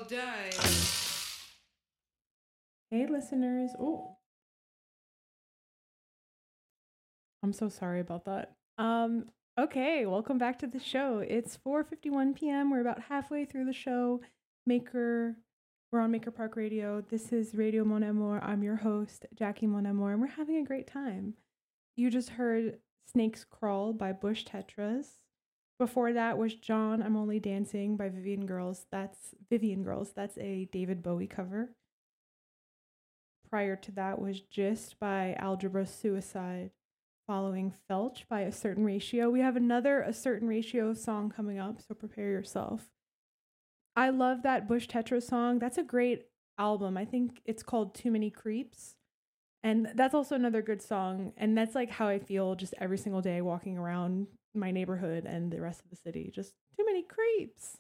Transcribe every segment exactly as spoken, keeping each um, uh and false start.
day. Hey, listeners. Oh, I'm so sorry about that. Um, okay, welcome back to the show. It's four fifty-one p.m. We're about halfway through the show. Maker, we're on Maker Park Radio. This is Radio Mon Amour. I'm your host, Jackie Mon Amour, and we're having a great time. You just heard Snakes Crawl by Bush Tetras. Before that was John, I'm Only Dancing by Vivian Girls. That's Vivian Girls. That's a David Bowie cover. Prior to that was Gist by Algebra Suicide, following Felch by A Certain Ratio. We have another A Certain Ratio song coming up, so prepare yourself. I love that Bush Tetra song. That's a great album. I think it's called Too Many Creeps. And that's also another good song. And that's like how I feel just every single day walking around my neighborhood and the rest of the city. Just too many creeps.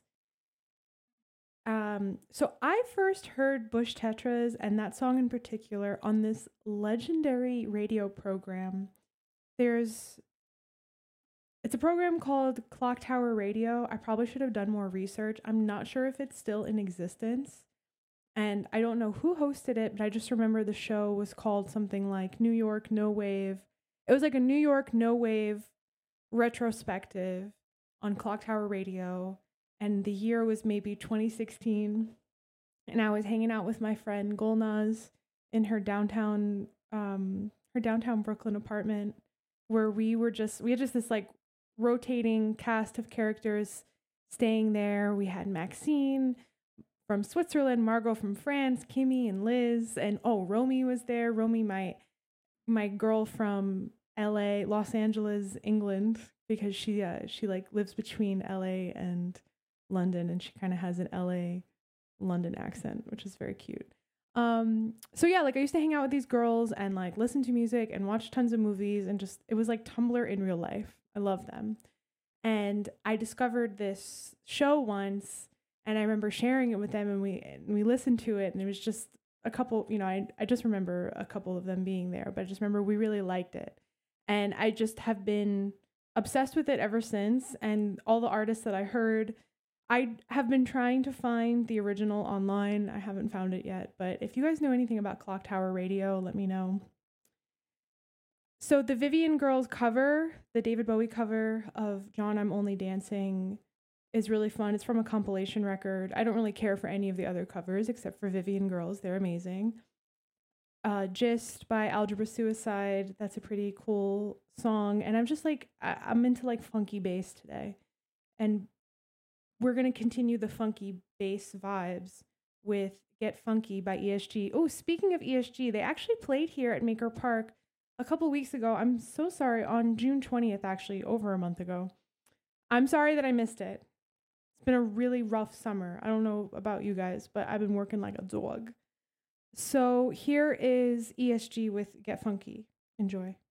Um, so I first heard Bush Tetras and that song in particular on this legendary radio program. There's, it's a program called Clock Tower Radio. I probably should have done more research. I'm not sure if it's still in existence. And I don't know who hosted it, but I just remember the show was called something like New York No Wave. It was like a New York No Wave retrospective on Clock Tower Radio. And the year was maybe twenty sixteen. And I was hanging out with my friend Gulnaz in her downtown, um, her downtown Brooklyn apartment, where we were just, we had just this like rotating cast of characters staying there. We had Maxine from Switzerland, Margot from France, Kimmy and Liz, and oh, Romy was there. Romy, my my girl from L A, Los Angeles, England, because she uh, she like lives between L A and London, and she kind of has an L A London accent, which is very cute. Um, so yeah, like I used to hang out with these girls and like listen to music and watch tons of movies, and just it was like Tumblr in real life. I love them, and I discovered this show once. And I remember sharing it with them, and we and we listened to it, and it was just a couple, you know, I, I just remember a couple of them being there, but I just remember we really liked it. And I just have been obsessed with it ever since. And all the artists that I heard, I have been trying to find the original online. I haven't found it yet, but if you guys know anything about Clock Tower Radio, let me know. So the Vivian Girls cover, the David Bowie cover of John, I'm Only Dancing, is really fun. It's from a compilation record. I don't really care for any of the other covers except for Vivian Girls. They're amazing. Uh, Gist by Algebra Suicide. That's a pretty cool song. And I'm just like, I- I'm into like funky bass today. And we're going to continue the funky bass vibes with Get Funky by E S G. Oh, speaking of E S G, they actually played here at Maker Park a couple weeks ago. I'm so sorry. On June twentieth, actually, over a month ago. I'm sorry that I missed it. It's been a really rough summer. I don't know about you guys, but I've been working like a dog. So here is E S G with Get Funky. Enjoy.